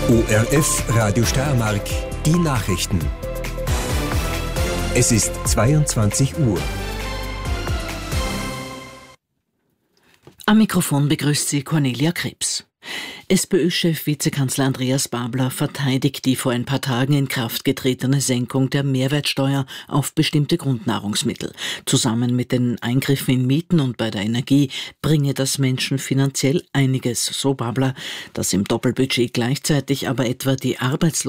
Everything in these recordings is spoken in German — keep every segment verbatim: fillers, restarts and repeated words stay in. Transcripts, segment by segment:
O R F Radio Steiermark, die Nachrichten. Es ist zweiundzwanzig Uhr. Am Mikrofon begrüßt sie Cornelia Krebs. SPÖ-Chef Vizekanzler Andreas Babler verteidigt die vor ein paar Tagen in Kraft getretene Senkung der Mehrwertsteuer auf bestimmte Grundnahrungsmittel. Zusammen mit den Eingriffen in Mieten und bei der Energie bringe das Menschen finanziell einiges, so Babler. Dass im Doppelbudget gleichzeitig aber etwa die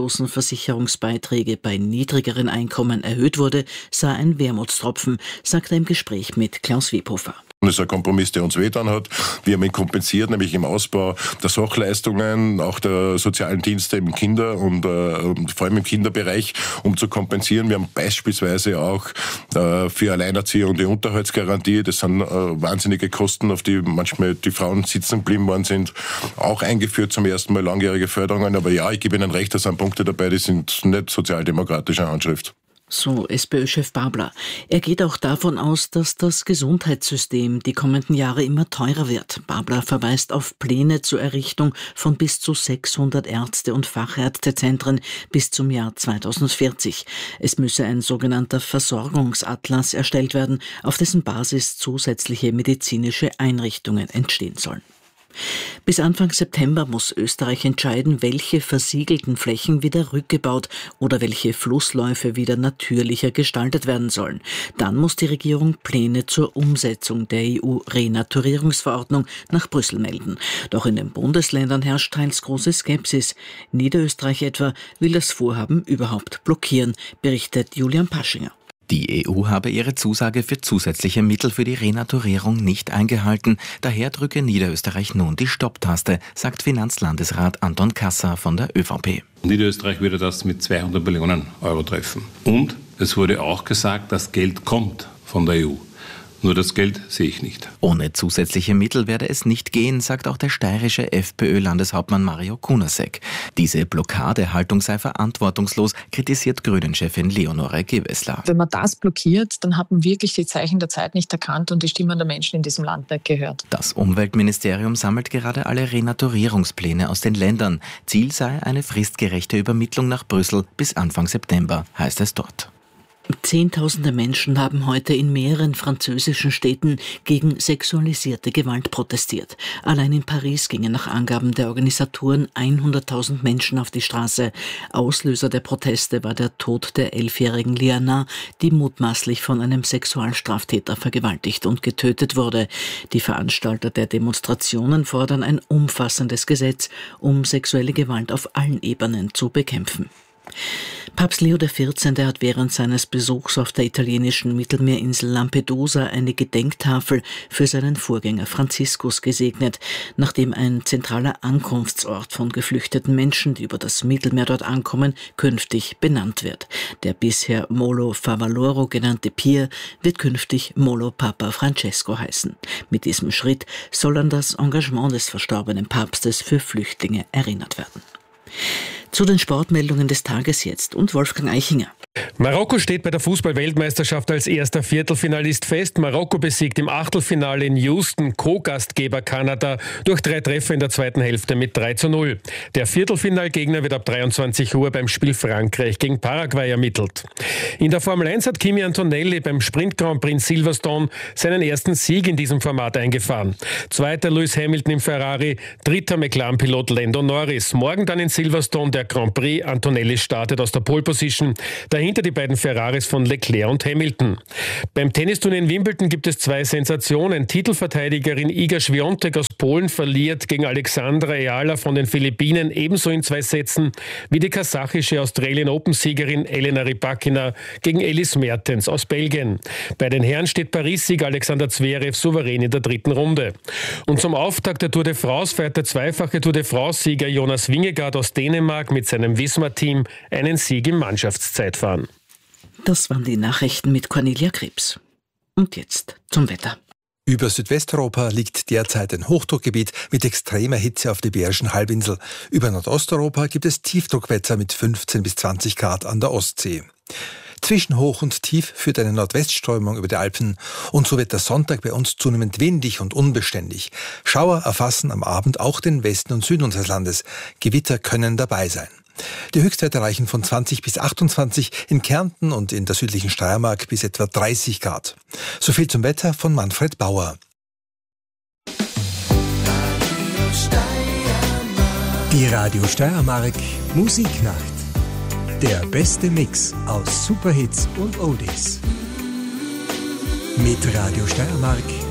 Arbeitslosenversicherungsbeiträge bei niedrigeren Einkommen erhöht wurde, sei ein Wermutstropfen, sagt er im Gespräch mit Klaus Wiebhofer. Das ist ein Kompromiss, der uns wehgetan hat. Wir haben ihn kompensiert, nämlich im Ausbau der Sachleistungen, auch der sozialen Dienste im Kinder- und äh, vor allem im Kinderbereich, um zu kompensieren. Wir haben beispielsweise auch äh, für Alleinerzieher und die Unterhaltsgarantie, das sind äh, wahnsinnige Kosten, auf die manchmal die Frauen sitzen geblieben worden sind, auch eingeführt zum ersten Mal langjährige Förderungen. Aber ja, ich gebe Ihnen recht, da sind Punkte dabei, die sind nicht sozialdemokratischer Handschrift. So SPÖ-Chef Babler. Er geht auch davon aus, dass das Gesundheitssystem die kommenden Jahre immer teurer wird. Babler verweist auf Pläne zur Errichtung von bis zu sechshundert Ärzte- und Fachärztezentren bis zum Jahr zweitausendvierzig. Es müsse ein sogenannter Versorgungsatlas erstellt werden, auf dessen Basis zusätzliche medizinische Einrichtungen entstehen sollen. Bis Anfang September muss Österreich entscheiden, welche versiegelten Flächen wieder rückgebaut oder welche Flussläufe wieder natürlicher gestaltet werden sollen. Dann muss die Regierung Pläne zur Umsetzung der E U-Renaturierungsverordnung nach Brüssel melden. Doch in den Bundesländern herrscht teils große Skepsis. Niederösterreich etwa will das Vorhaben überhaupt blockieren, berichtet Julian Paschinger. Die E U habe ihre Zusage für zusätzliche Mittel für die Renaturierung nicht eingehalten. Daher drücke Niederösterreich nun die Stopptaste, sagt Finanzlandesrat Anton Kasser von der ÖVP. Niederösterreich würde das mit zweihundert Millionen Euro treffen. Und es wurde auch gesagt, das Geld kommt von der E U. Nur das Geld sehe ich nicht. Ohne zusätzliche Mittel werde es nicht gehen, sagt auch der steirische FPÖ-Landeshauptmann Mario Kunasek. Diese Blockadehaltung sei verantwortungslos, kritisiert Grünen-Chefin Leonore Gewessler. Wenn man das blockiert, dann hat man wirklich die Zeichen der Zeit nicht erkannt und die Stimmen der Menschen in diesem Land nicht gehört. Das Umweltministerium sammelt gerade alle Renaturierungspläne aus den Ländern. Ziel sei eine fristgerechte Übermittlung nach Brüssel bis Anfang September, heißt es dort. Zehntausende Menschen haben heute in mehreren französischen Städten gegen sexualisierte Gewalt protestiert. Allein in Paris gingen nach Angaben der Organisatoren hunderttausend Menschen auf die Straße. Auslöser der Proteste war der Tod der elfjährigen Liana, die mutmaßlich von einem Sexualstraftäter vergewaltigt und getötet wurde. Die Veranstalter der Demonstrationen fordern ein umfassendes Gesetz, um sexuelle Gewalt auf allen Ebenen zu bekämpfen. Papst Leo der vierzehnte hat während seines Besuchs auf der italienischen Mittelmeerinsel Lampedusa eine Gedenktafel für seinen Vorgänger Franziskus gesegnet, nachdem ein zentraler Ankunftsort von geflüchteten Menschen, die über das Mittelmeer dort ankommen, künftig benannt wird. Der bisher Molo Favaloro genannte Pier wird künftig Molo Papa Francesco heißen. Mit diesem Schritt soll an das Engagement des verstorbenen Papstes für Flüchtlinge erinnert werden. Zu den Sportmeldungen des Tages jetzt und Wolfgang Eichinger. Marokko steht bei der Fußball-Weltmeisterschaft als erster Viertelfinalist fest. Marokko besiegt im Achtelfinale in Houston Co-Gastgeber Kanada durch drei Treffer in der zweiten Hälfte mit drei zu null. Der Viertelfinalgegner wird ab dreiundzwanzig Uhr beim Spiel Frankreich gegen Paraguay ermittelt. In der Formel eins hat Kimi Antonelli beim Sprint Grand Prix in Silverstone seinen ersten Sieg in diesem Format eingefahren. Zweiter Lewis Hamilton im Ferrari, dritter McLaren-Pilot Lando Norris. Morgen dann in Silverstone der Grand Prix. Antonelli startet aus der Pole Position. Dahinter die beiden Ferraris von Leclerc und Hamilton. Beim Tennisturnier in Wimbledon gibt es zwei Sensationen. Titelverteidigerin Iga Świątek aus Polen verliert gegen Alexandra Eala von den Philippinen ebenso in zwei Sätzen wie die kasachische Australian Open-Siegerin Elena Rybakina gegen Ellis Mertens aus Belgien. Bei den Herren steht Paris-Sieger Alexander Zverev souverän in der dritten Runde. Und zum Auftakt der Tour de France feiert der zweifache Tour de France-Sieger Jonas Vingegaard aus Dänemark mit seinem Visma-Team einen Sieg im Mannschaftszeitfahren. Das waren die Nachrichten mit Cornelia Krebs. Und jetzt zum Wetter. Über Südwesteuropa liegt derzeit ein Hochdruckgebiet mit extremer Hitze auf der Iberischen Halbinsel. Über Nordosteuropa gibt es Tiefdruckwetter mit fünfzehn bis zwanzig Grad an der Ostsee. Zwischen Hoch und Tief führt eine Nordwestströmung über die Alpen und so wird der Sonntag bei uns zunehmend windig und unbeständig. Schauer erfassen am Abend auch den Westen und Süden unseres Landes. Gewitter können dabei sein. Die Höchstwerte reichen von zwanzig bis achtundzwanzig, in Kärnten und in der südlichen Steiermark bis etwa dreißig Grad. So viel zum Wetter von Manfred Bauer. Die Radio Steiermark Musiknacht. Der beste Mix aus Superhits und Oldies. Mit Radio Steiermark